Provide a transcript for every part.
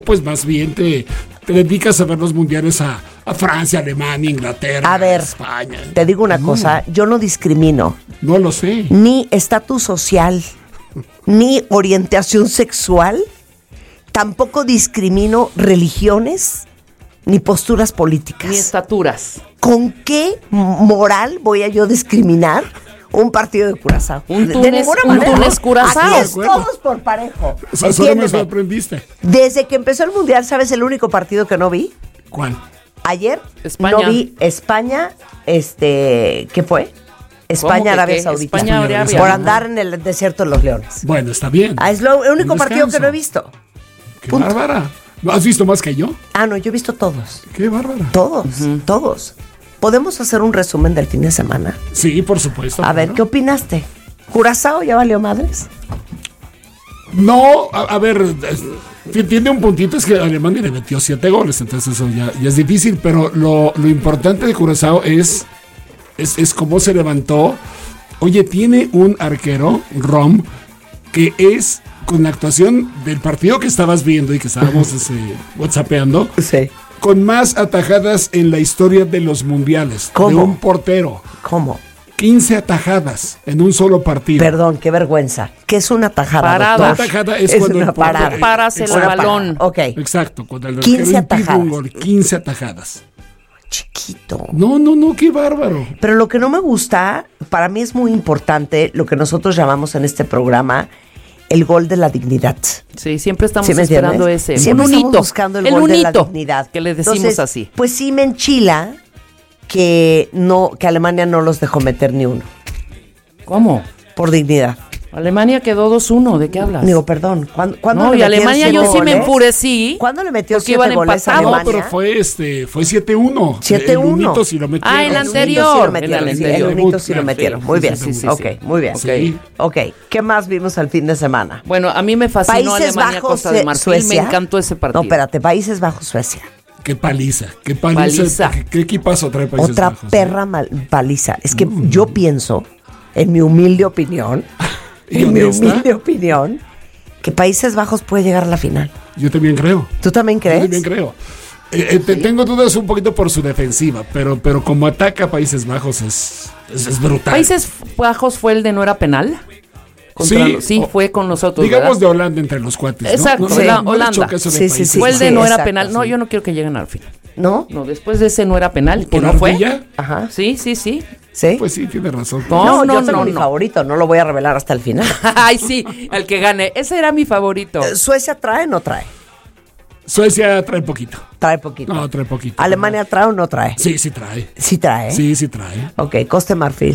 pues más bien te dedicas a ver los mundiales a Francia, Alemania, Inglaterra, A ver, España. te digo una cosa, yo no discrimino No lo sé. ni estatus social, ni orientación sexual, tampoco discrimino religiones, ni posturas políticas. Ni estaturas. ¿Con qué moral voy a yo discriminar un partido de Curazao? Un De Túnez- ninguna un manera. Túnez Curazao. Aquí De es acuerdo. todos por parejo. O sea, solo me Entiéndeme. sorprendiste. Desde que empezó el Mundial, ¿sabes el único partido que no vi? ¿Cuál? Ayer España. no vi España, ¿qué fue? España, que Arabia qué? Saudita. España, Arabia. Por andar en el desierto de los leones. Bueno, está bien. Es lo único Un partido que descanso. no he visto. Qué punto. bárbara. ¿No has visto más que yo? Ah, no, yo he visto todos. Qué bárbara. Todos. ¿Podemos hacer un resumen del fin de semana? Sí, por supuesto. A ver, claro. ¿qué opinaste? ¿Curazao ya valió madres? No, a ver, tiene un puntito, es que Alemania le metió 7 goles, entonces eso ya es difícil, pero lo importante de Curazao es cómo se levantó. Oye, tiene un arquero, Rom, que es con la actuación del partido que estabas viendo y que estábamos whatsappeando, Sí. con más atajadas en la historia de los mundiales. ¿Cómo? De un portero. ¿Cómo? 15 atajadas en un solo partido. Perdón, qué vergüenza. ¿Qué es una tajada, Parada. doctor? Una tajada es cuando una el portero- parada. Paras el Exacto. balón. Ok, Exacto, cuando el 15 arquero impide atajadas. un gol, 15 atajadas. chiquito. No, qué bárbaro. Pero lo que no me gusta, para mí es muy importante lo que nosotros llamamos en este programa el gol de la dignidad. Sí, siempre estamos ¿Sí me esperando entiendes? ese. Siempre un estamos unito. buscando el gol de la dignidad. Que le decimos Entonces, así. Pues sí me enchila que Alemania no los dejó meter ni uno. ¿Cómo? Por dignidad. Alemania quedó 2-1. ¿De qué hablas? Digo, perdón. ¿Cuándo No, le y metieron Alemania yo 7 sí me goles? enfurecí. ¿Cuándo le metió porque 7 iban goles a empatados. No, Alemania? pero fue 7-1. 7-1. El Unito sí lo metieron. Ah, el El anterior. Unito sí lo metieron, El sí, anterior. el Unito sí lo metieron. Muy bien. sí, sí, Ok, sí. muy bien. Sí. Ok, ¿qué más vimos al fin de semana? Bueno, a mí me fascinó Países Alemania, Bajos, Costa de Marfil. Suecia. Me encantó ese partido. No, espérate, Países Bajos, Suecia. Qué paliza. Paliza. ¿Qué equipazo trae Países Otra Bajos? perra paliza. Es que yo pienso, en mi humilde opinión, ¿Y honesta? que Países Bajos puede llegar a la final. Yo también creo. ¿Tú también Yo crees? también creo. Tengo dudas un poquito por su defensiva, pero como ataca a Países Bajos es brutal. Países Bajos fue el de no era penal. Sí, fue con nosotros. Digamos ¿verdad? de Holanda entre los cuates, ¿no? Exacto, No, sí. no le Holanda. choca eso de Sí, sí, Países sí, Fue el de Bajos. no era exacto, penal. No, sí. yo no quiero que lleguen al final. ¿No? No, después de ese no era penal, que ¿Por no fue. Ardilla? Ajá. Sí. ¿Sí? Pues sí, tiene razón. No, yo tengo mi no. favorito, no lo voy a revelar hasta el final. Ay, sí, el que gane. Ese era mi favorito. ¿Suecia trae o no trae? Suecia trae poquito. Trae poquito. No, trae poquito. ¿Alemania trae o no trae? Sí, sí trae. Sí trae. Sí trae. Ok, Costa de Marfil.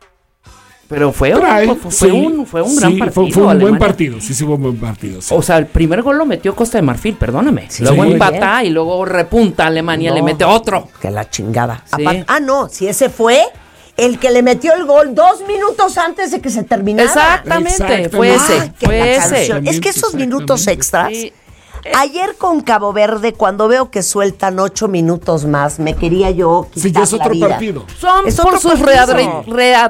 Pero fue Trae. un Sí. gran Sí, partido. Fue un buen Alemania. partido. Sí, fue un buen partido. Sí. O sea, el primer gol lo metió Costa de Marfil, perdóname. Sí, Luego muy empata y luego repunta Alemania, No. le mete otro. Que la chingada. Sí. No, si ese fue el que le metió el gol 2 minutos antes de que se terminara. Exactamente, fue Exactamente. ese, Ay, que fue la ese. canción. Es que esos minutos extras. Sí. Ayer con Cabo Verde, cuando veo que sueltan 8 minutos más, me quería yo quitar Sí, ya es la otro vida. partido. Son Es por otro sus partido.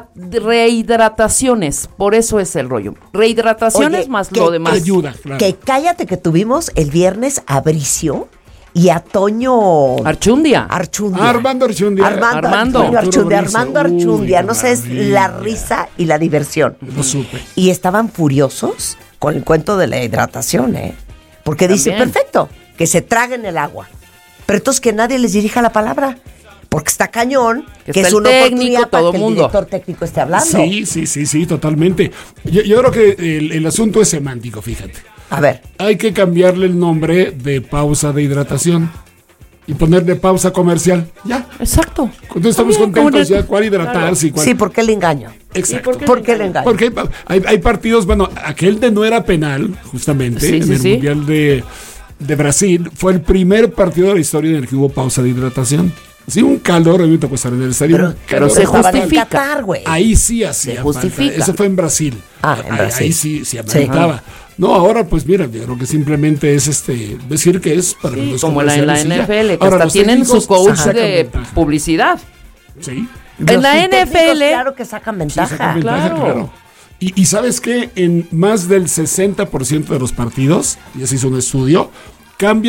rehidrataciones, por eso es el rollo. Rehidrataciones Oye, más que- lo demás. Ayuda, claro. Que cállate que tuvimos el viernes a Bricio y a Toño Archundia. Archundia. Armando Archundia. Armando. Toño Archundia. Arturo Armando Bricio. Archundia. Uy, No sé, es maravilla. la risa y la diversión. Lo supe. Y estaban furiosos con el cuento de la hidratación, ¿eh? Porque dice, También. perfecto, que se traguen el agua. Pero entonces que nadie les dirija la palabra. Porque está cañón, Que que está es el una técnico, oportunidad para todo que el mundo. director técnico esté hablando. Sí, totalmente. Yo creo que el asunto es semántico, fíjate. A ver, Hay que cambiarle el nombre de pausa de hidratación y ponerle pausa comercial. Ya. Exacto. Entonces estamos Está bien, contentos como ya cuál hidratarse y cuál. sí, ¿por qué el engaño? Exacto. ¿Por qué el engaño? Porque hay partidos, bueno, aquel de no era penal, justamente, Sí, en sí, el sí. Mundial de Brasil, fue el primer partido de la historia en el que hubo pausa de hidratación. Sí, un calor, a mí me tocó estar en el estadio. Pero- un pero calor se estaban en justifica. Qatar, güey. Ahí sí hacía Se justifica. falta. Eso fue en Brasil. En Brasil. Ahí sí ameritaba. No, ahora pues mira, yo creo que simplemente es decir que es para Sí, los como en la comerciales y ya. NFL, que Ahora, hasta los tienen su técnicos coach sacan de ventaja. publicidad. Sí. En la Los técnicos, NFL, claro que sacan Sí, ventaja. sacan ventaja, claro. claro. Y ¿sabes qué? En más del 60% de los partidos, y se hizo un estudio, cambia